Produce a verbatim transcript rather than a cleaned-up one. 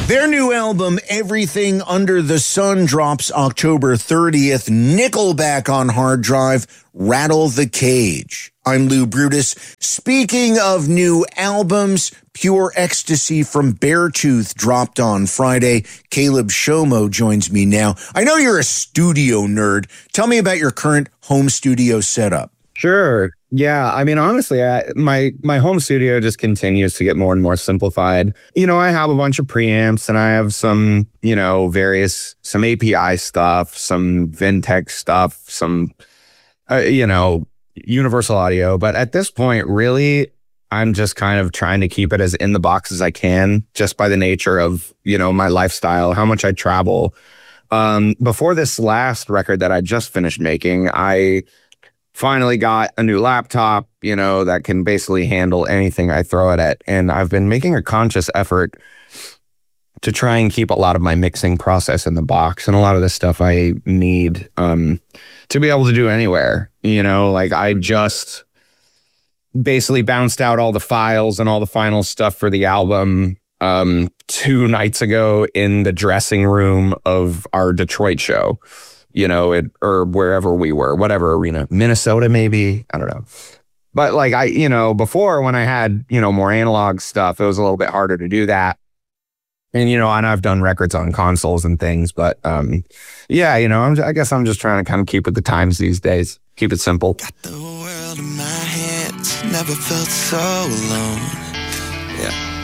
Their new album, Everything Under the Sun, drops October thirtieth. Nickelback on hard drive, Rattle the Cage. I'm Lou Brutus. Speaking of new albums, Pure Ecstasy from Beartooth dropped on Friday. Caleb Shomo joins me now. I know you're a studio nerd. Tell me about your current home studio setup. Sure. Yeah. I mean, honestly, I, my my home studio just continues to get more and more simplified. You know, I have a bunch of preamps and I have some, you know, various, some A P I stuff, some Vintech stuff, some, uh, you know, universal audio. But at this point, really, I'm just kind of trying to keep it as in the box as I can, just by the nature of, you know, my lifestyle, how much I travel. Um, before this last record that I just finished making, I finally got a new laptop, you know, that can basically handle anything I throw it at. And I've been making a conscious effort to try and keep a lot of my mixing process in the box. And a lot of the stuff I need um, to be able to do anywhere. You know, like I just basically bounced out all the files and all the final stuff for the album um, two nights ago in the dressing room of our Detroit show. You know, it, or wherever we were, whatever arena, Minnesota, maybe, I don't know. But like I, you know, before when I had, you know, more analog stuff, it was a little bit harder to do that. And, you know, and I've done records on consoles and things, but um, yeah, you know, I'm, I guess I'm just trying to kind of keep with the times these days. Keep it simple. Got the world in my hands, never felt so alone. Yeah.